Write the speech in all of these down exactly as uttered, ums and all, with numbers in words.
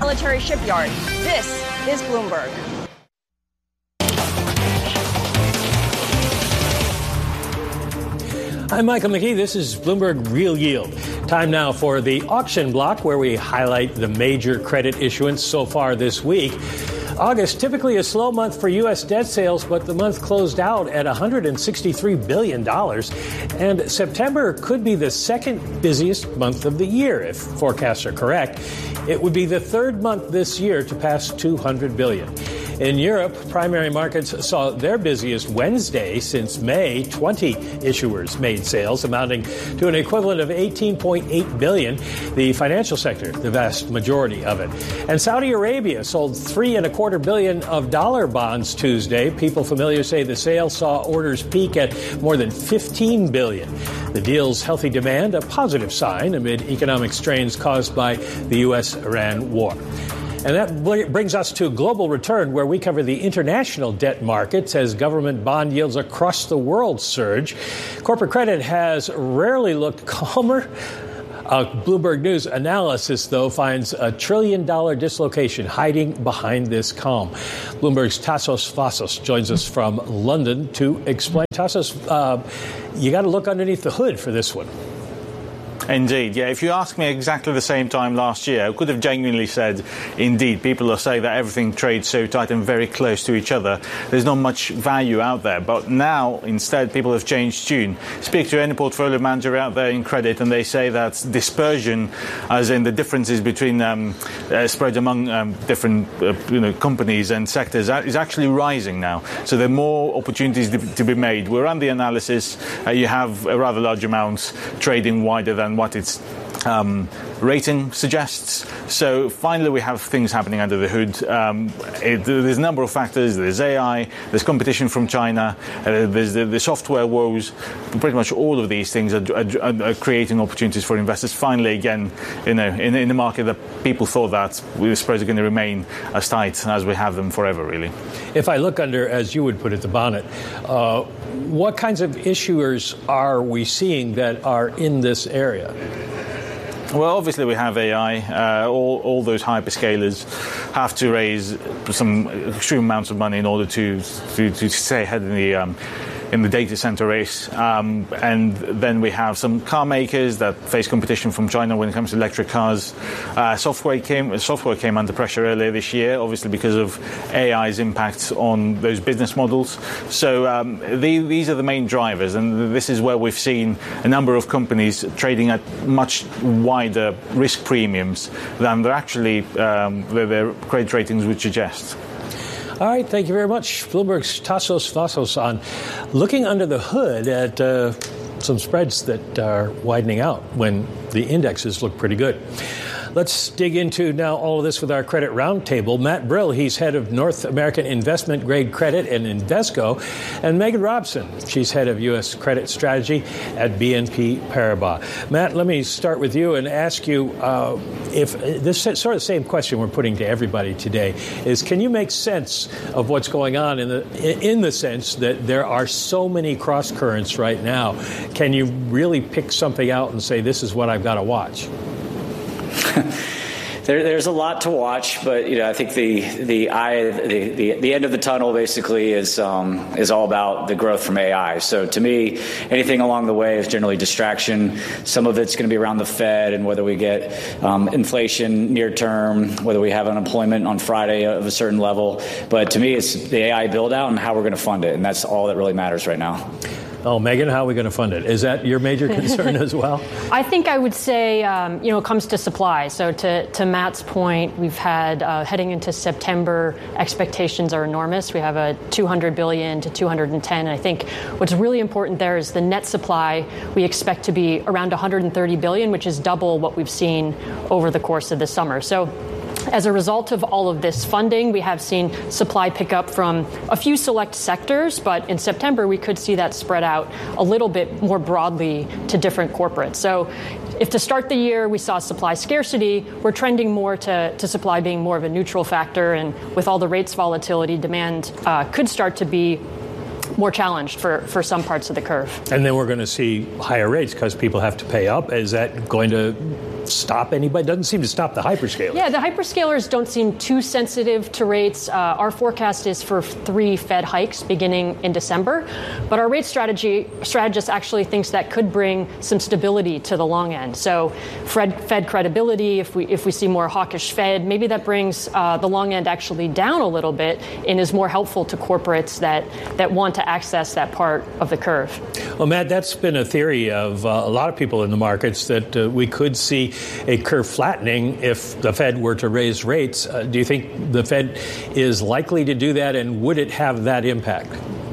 military shipyard. This is Bloomberg. I'm Michael McKee. This is Bloomberg Real Yield. Time now for the auction block, where we highlight the major credit issuance so far this week. August, typically a slow month for U S debt sales, but the month closed out at one hundred sixty-three billion dollars. And September could be the second busiest month of the year, if forecasts are correct. It would be the third month this year to pass two hundred billion dollars. In Europe, primary markets saw their busiest Wednesday since May. twenty issuers made sales, amounting to an equivalent of eighteen point eight billion dollars. The financial sector, the vast majority of it. And Saudi Arabia sold three and a quarter billion of dollar bonds Tuesday. People familiar say the sale saw orders peak at more than fifteen billion dollars. The deal's healthy demand, a positive sign amid economic strains caused by the U S Iran war. And that brings us to Global Return, where we cover the international debt markets as government bond yields across the world surge. Corporate credit has rarely looked calmer. A Bloomberg News analysis, though, finds a trillion-dollar dislocation hiding behind this calm. Bloomberg's Tassos Vassos joins us from London to explain. Tassos, uh, you got to look underneath the hood for this one. Indeed, yeah. If you asked me exactly the same time last year, I could have genuinely said, indeed, people are saying that everything trades so tight and very close to each other. There's not much value out there. But now, instead, people have changed tune. Speak to any portfolio manager out there in credit, and they say that dispersion, as in the differences between um, uh, spread among um, different uh, you know, companies and sectors, is actually rising now. So there are more opportunities to, to be made. We ran the analysis. Uh, you have a rather large amount trading wider than what its um, rating suggests. So finally we have things happening under the hood. Um, it, there's a number of factors. There's A I, there's competition from China, uh, there's the, the software woes. Pretty much all of these things are, are, are creating opportunities for investors. Finally, again, you know, in, in the market that people thought that the spreads are going to remain as tight as we have them forever, really. If I look under, as you would put it, the bonnet, uh, what kinds of issuers are we seeing that are in this area? Well, obviously we have A I. Uh, all, all those hyperscalers have to raise some extreme amounts of money in order to to, to stay ahead in the um, in the data center race. Um, and then we have some car makers that face competition from China when it comes to electric cars. Uh, software came software came under pressure earlier this year, obviously because of A I's impact on those business models. So um, the, these are the main drivers, and this is where we've seen a number of companies trading at much wider risk premiums than they're actually um, their, their credit ratings would suggest. All right, thank you very much. Bloomberg's Tassos Vassos on looking under the hood at uh, some spreads that are widening out when the indexes look pretty good. Let's dig into now all of this with our credit roundtable. Matt Brill, he's head of North American Investment Grade Credit at Invesco, and Megan Robson, she's head of U S Credit Strategy at B N P Paribas. Matt, let me start with you and ask you uh, if this sort of the same question we're putting to everybody today is: can you make sense of what's going on in the in the sense that there are so many cross currents right now? Can you really pick something out and say this is what I've got to watch? There, there's a lot to watch, but you know, I think the the eye, the, the, the end of the tunnel basically is um, is all about the growth from A I. So to me, anything along the way is generally distraction. Some of it's going to be around the Fed and whether we get um, inflation near term, whether we have unemployment on Friday of a certain level. But to me, it's the A I build out and how we're going to fund it, and that's all that really matters right now. Oh, Megan, how are we going to fund it? Is that your major concern as well? I think I would say, um, you know, it comes to supply. So to, to Matt's point, we've had, uh, heading into September, expectations are enormous. We have a two hundred billion to two hundred ten. And I think what's really important there is the net supply we expect to be around one hundred thirty billion, which is double what we've seen over the course of the summer. So as a result of all of this funding, we have seen supply pick up from a few select sectors, but in September, we could see that spread out a little bit more broadly to different corporates. So if to start the year we saw supply scarcity, we're trending more to, to supply being more of a neutral factor, and with all the rates volatility, demand uh, could start to be more challenged for, for some parts of the curve. And then we're going to see higher rates because people have to pay up. Is that going to stop anybody? Doesn't seem to stop the hyperscalers. Yeah, the hyperscalers don't seem too sensitive to rates. Uh, our forecast is for three Fed hikes beginning in December, but our rate strategy strategist actually thinks that could bring some stability to the long end. So Fed, Fed credibility, if we if we see more hawkish Fed, maybe that brings uh, the long end actually down a little bit and is more helpful to corporates that, that want to access that part of the curve. Well, Matt, that's been a theory of uh, a lot of people in the markets that uh, we could see a curve flattening if the Fed were to raise rates. Uh, do you think the Fed is likely to do that, and would it have that impact?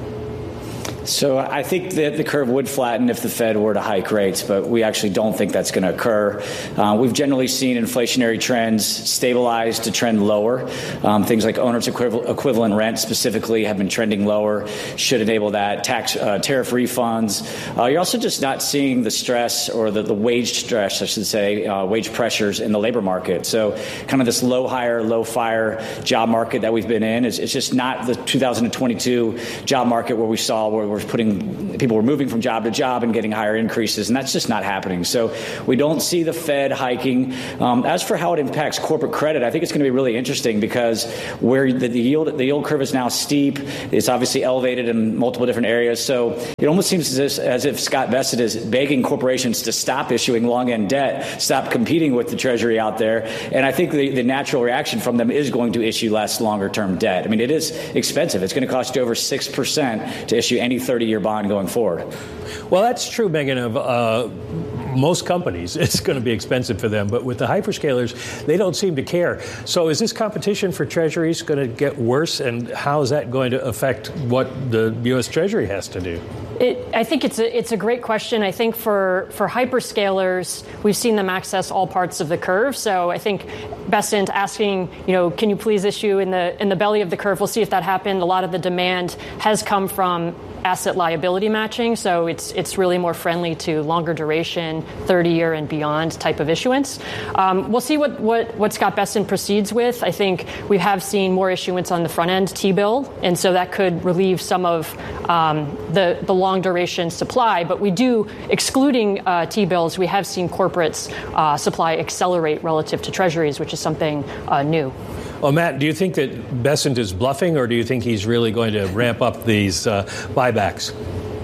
So I think that the curve would flatten if the Fed were to hike rates, but we actually don't think that's going to occur. Uh, we've generally seen inflationary trends stabilize to trend lower. Um, things like owner's equivalent, equivalent rent specifically have been trending lower, should enable that. Tax, uh, tariff refunds. Uh, you're also just not seeing the stress or the, the wage stress, I should say, uh, wage pressures in the labor market. So kind of this low hire, low fire job market that we've been in is it's just not the two thousand twenty-two job market where we saw where we're putting people were moving from job to job and getting higher increases, and that's just not happening. So we don't see the Fed hiking. Um, as for how it impacts corporate credit, I think it's going to be really interesting because where the, the yield the yield curve is now steep, it's obviously elevated in multiple different areas. So it almost seems as if, as if Scott Bessent is begging corporations to stop issuing long end debt, stop competing with the Treasury out there. And I think the, the natural reaction from them is going to issue less longer term debt. I mean, it is expensive. It's going to cost you over six percent to issue any thirty-year bond going forward. Well, that's true, Megan, of uh, most companies. It's going to be expensive for them. But with the hyperscalers, they don't seem to care. So is this competition for treasuries going to get worse? And how is that going to affect what the U S. Treasury has to do? It, I think it's a, it's a great question. I think for, for hyperscalers, we've seen them access all parts of the curve. So I think Bessent asking, you know, can you please issue in the in the belly of the curve? We'll see if that happened. A lot of the demand has come from asset liability matching. So it's it's really more friendly to longer duration, thirty year and beyond type of issuance. Um, we'll see what, what, what Scott Bessent proceeds with. I think we have seen more issuance on the front end T-bill. And so that could relieve some of um, the, the long duration supply. But we do, excluding uh, T-bills, we have seen corporates uh, supply accelerate relative to treasuries, which is something uh, new. Well, Matt, do you think that Bessent is bluffing, or do you think he's really going to ramp up these uh, buybacks?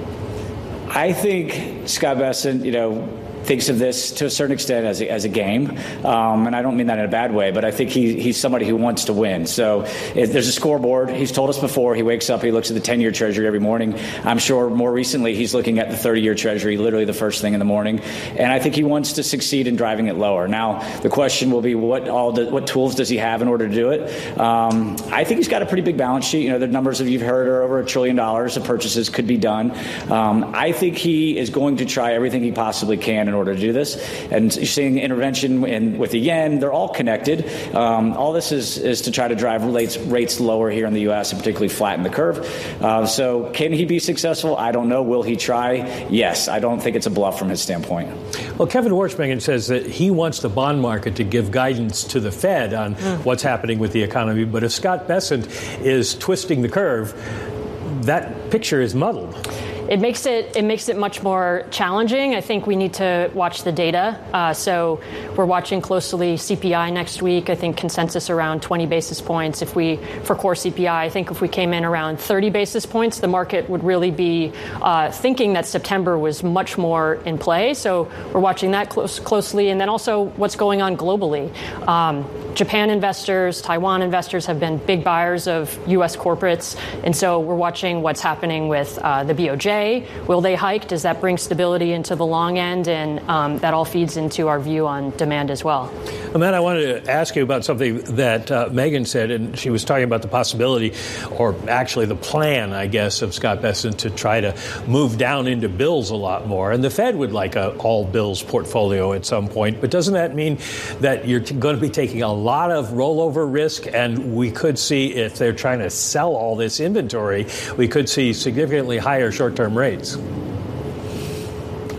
I think Scott Bessent, you know, thinks of this to a certain extent as a, as a game. Um, and I don't mean that in a bad way, but I think he, he's somebody who wants to win. So if there's a scoreboard. He's told us before, he wakes up, he looks at the ten-year Treasury every morning. I'm sure more recently he's looking at the thirty-year Treasury literally the first thing in the morning. And I think he wants to succeed in driving it lower. Now, the question will be what all the, what tools does he have in order to do it? Um, I think he's got a pretty big balance sheet. You know, the numbers that you've heard are over a trillion dollars of purchases could be done. Um, I think he is going to try everything he possibly can in order to do this. And you're seeing intervention in, with the yen. They're all connected. Um, all this is, is to try to drive rates, rates lower here in the U S and particularly flatten the curve. Uh, so can he be successful? I don't know. Will he try? Yes. I don't think it's a bluff from his standpoint. Well, Kevin Warshmegan says that he wants the bond market to give guidance to the Fed on mm. what's happening with the economy. But if Scott Bessent is twisting the curve, that picture is muddled. It makes it it makes it much more challenging. I think we need to watch the data. Uh, so we're watching closely C P I next week. I think consensus around twenty basis points. If we for core C P I, I think if we came in around thirty basis points, the market would really be uh, thinking that September was much more in play. So we're watching that close, closely, and then also what's going on globally. Um, Japan investors, Taiwan investors have been big buyers of U S corporates, and so we're watching what's happening with uh, the B O J. Will they hike? Does that bring stability into the long end? And um, that all feeds into our view on demand as well. Well, Matt, I wanted to ask you about something that uh, Megan said, and she was talking about the possibility, or actually the plan, I guess, of Scott Bessent to try to move down into bills a lot more. And the Fed would like a all bills portfolio at some point. But doesn't that mean that you're t- going to be taking a lot of rollover risk? And we could see, if they're trying to sell all this inventory, we could see significantly higher short-term rates.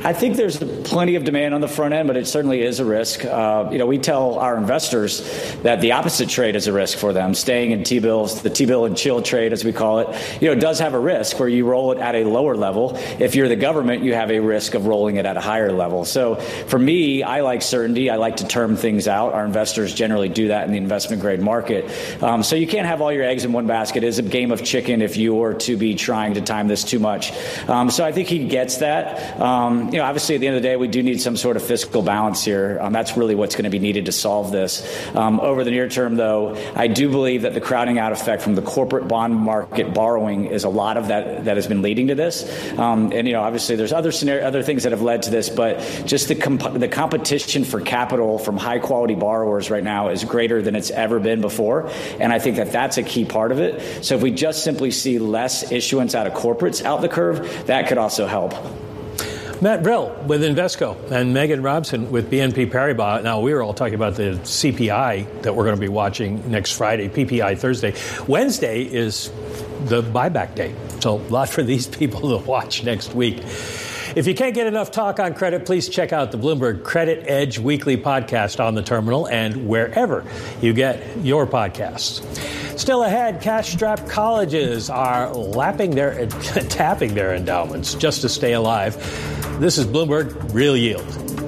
I think there's plenty of demand on the front end, but it certainly is a risk. Uh, you know, we tell our investors that the opposite trade is a risk for them. Staying in T-bills, the T-bill and chill trade, as we call it, you know, does have a risk where you roll it at a lower level. If you're the government, you have a risk of rolling it at a higher level. So for me, I like certainty. I like to term things out. Our investors generally do that in the investment grade market. Um, so you can't have all your eggs in one basket. It is a game of chicken if you were to be trying to time this too much. Um, so I think he gets that. Um, you know, obviously at the end of the day, we do need some sort of fiscal balance here. Um, that's really what's going to be needed to solve this. Um, over the near term, though, I do believe that the crowding out effect from the corporate bond market borrowing is a lot of that that has been leading to this. Um, and, you know, obviously there's other scenario, other things that have led to this, but just the comp- the competition for capital from high quality borrowers right now is greater than it's ever been before. And I think that that's a key part of it. So if we just simply see less issuance out of corporates out the curve, that could also help. Matt Brill with Invesco and Megan Robson with B N P Paribas. Now, we were all talking about the C P I that we're going to be watching next Friday, P P I Thursday. Wednesday is the buyback day. So a lot for these people to watch next week. If you can't get enough talk on credit, please check out the Bloomberg Credit Edge weekly podcast on the terminal and wherever you get your podcasts. Still ahead, cash-strapped colleges are lapping their, tapping their endowments just to stay alive. This is Bloomberg Real Yield.